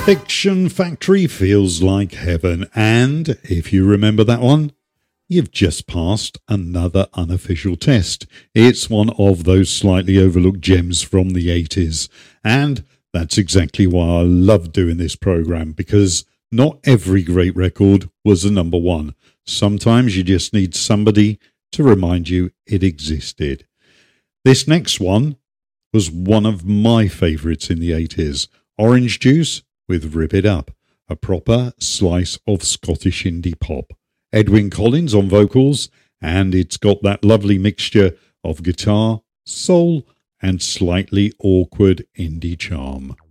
Fiction Factory feels like heaven, and if you remember that one, you've just passed another unofficial test. It's one of those slightly overlooked gems from the 80s, and that's exactly why I love doing this program, because not every great record was a number one. Sometimes you just need somebody to remind you it existed. This next one was one of my favourites in the 80s, Orange Juice with Rip It Up, a proper slice of Scottish indie pop. Edwyn Collins on vocals, and it's got that lovely mixture of guitar, soul, and slightly awkward indie charm.